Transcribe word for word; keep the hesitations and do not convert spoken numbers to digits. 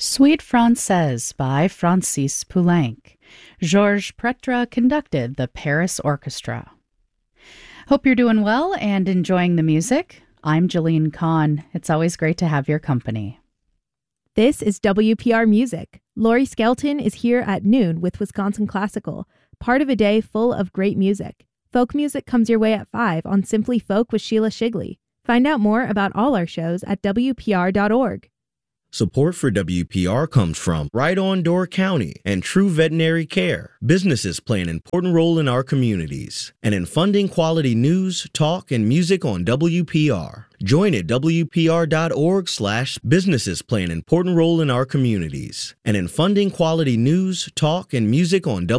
Suite Française by Francis Poulenc. Georges Pretre conducted the Paris Orchestra. Hope you're doing well and enjoying the music. I'm Jillian Kahn. It's always great to have your company. This is W P R Music. Lori Skelton is here at noon with Wisconsin Classical, part of a day full of great music. Folk music comes your way at five on Simply Folk with Sheila Shigley. Find out more about all our shows at W P R dot org. Support for W P R comes from Right On Door County and True Veterinary Care. Businesses play an important role in our communities and in funding quality news, talk, and music on W P R. Join at W P R dot org slash businesses play an important role in our communities and in funding quality news, talk, and music on W P R.